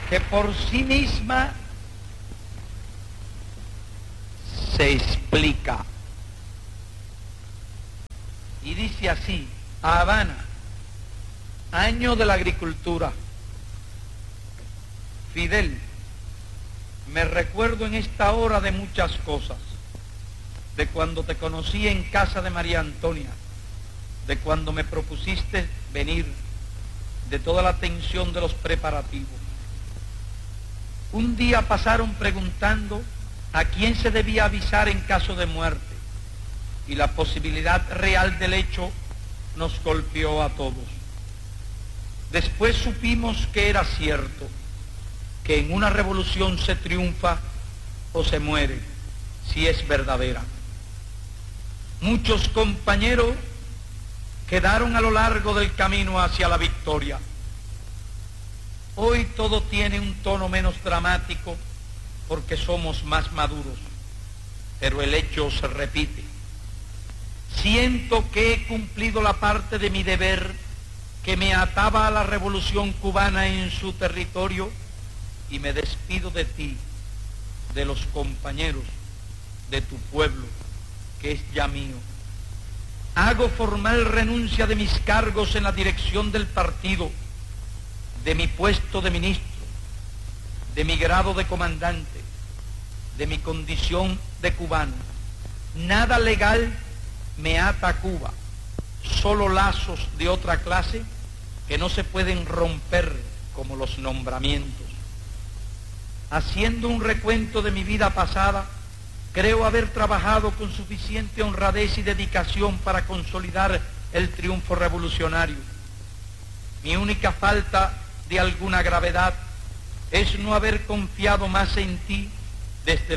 que por sí misma se explica. Y dice así: Habana, año de la agricultura. Fidel, me recuerdo en esta hora de muchas cosas, de cuando te conocí en casa de María Antonia, de cuando me propusiste venir, de toda la tensión de los preparativos. Un día pasaron preguntando a quién se debía avisar en caso de muerte, y la posibilidad real del hecho nos golpeó a todos. Después supimos que era cierto, que en una revolución se triunfa o se muere, si es verdadera. Muchos compañeros quedaron a lo largo del camino hacia la victoria. Hoy todo tiene un tono menos dramático porque somos más maduros, pero el hecho se repite. Siento que he cumplido la parte de mi deber que me ataba a la revolución cubana en su territorio, y me despido de ti, de los compañeros, de tu pueblo, que es ya mío. Hago formal renuncia de mis cargos en la dirección del partido, de mi puesto de ministro, de mi grado de comandante, de mi condición de cubano. Nada legal me ata a Cuba, solo lazos de otra clase que no se pueden romper, como los nombramientos. Haciendo un recuento de mi vida pasada, creo haber trabajado con suficiente honradez y dedicación para consolidar el triunfo revolucionario. Mi única falta de alguna gravedad es no haber confiado más en ti desde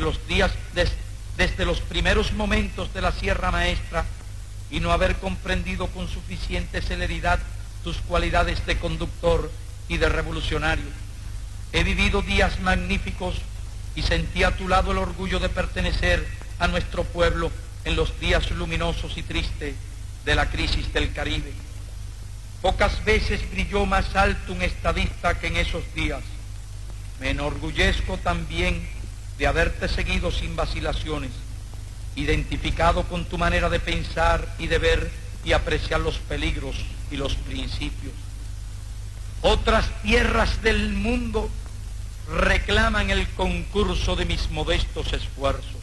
los primeros momentos de la Sierra Maestra, y no haber comprendido con suficiente celeridad tus cualidades de conductor y de revolucionario. He vivido días magníficos y sentí a tu lado el orgullo de pertenecer a nuestro pueblo en los días luminosos y tristes de la crisis del Caribe. Pocas veces brilló más alto un estadista que en esos días. Me enorgullezco también de haberte seguido sin vacilaciones, identificado con tu manera de pensar y de ver y apreciar los peligros y los principios. Otras tierras del mundo reclaman el concurso de mis modestos esfuerzos.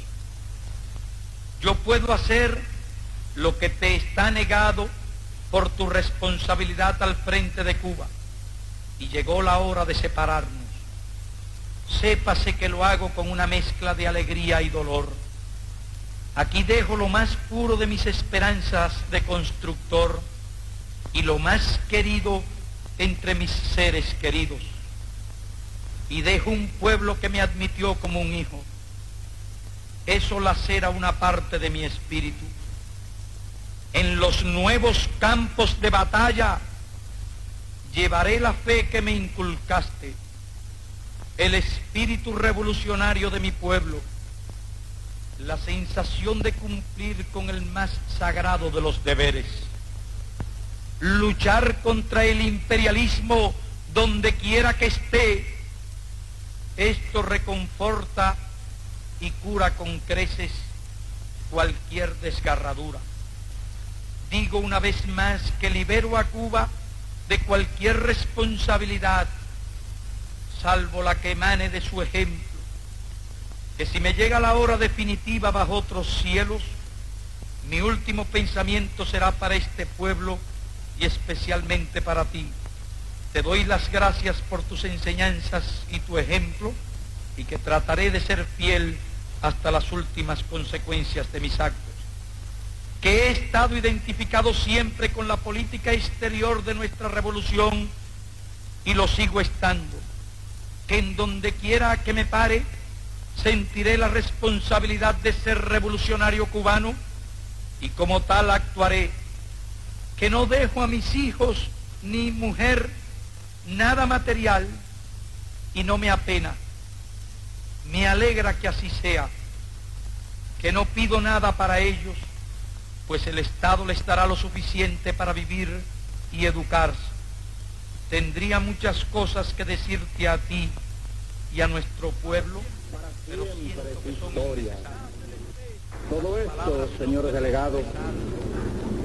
Yo puedo hacer lo que te está negado por tu responsabilidad al frente de Cuba, y llegó la hora de separarnos. Sépase que lo hago con una mezcla de alegría y dolor. Aquí dejo lo más puro de mis esperanzas de constructor y lo más querido entre mis seres queridos. Y dejo un pueblo que me admitió como un hijo. Eso lacera una parte de mi espíritu. En los nuevos campos de batalla llevaré la fe que me inculcaste, el espíritu revolucionario de mi pueblo, la sensación de cumplir con el más sagrado de los deberes, luchar contra el imperialismo donde quiera que esté. Esto reconforta y cura con creces cualquier desgarradura. Digo una vez más que libero a Cuba de cualquier responsabilidad, salvo la que emane de su ejemplo, que si me llega la hora definitiva bajo otros cielos, mi último pensamiento será para este pueblo y especialmente para ti. Te doy las gracias por tus enseñanzas y tu ejemplo, y que trataré de ser fiel hasta las últimas consecuencias de mis actos. Que he estado identificado siempre con la política exterior de nuestra revolución, y lo sigo estando. Que en donde quiera que me pare, sentiré la responsabilidad de ser revolucionario cubano, y como tal actuaré. Que no dejo a mis hijos ni mujer nada material, y no me apena. Me alegra que así sea. Que no pido nada para ellos, pues el Estado les dará lo suficiente para vivir y educarse. Tendría muchas cosas que decirte a ti y a nuestro pueblo, pero siento que son historia. innecesarias. Todo esto, señores delegados,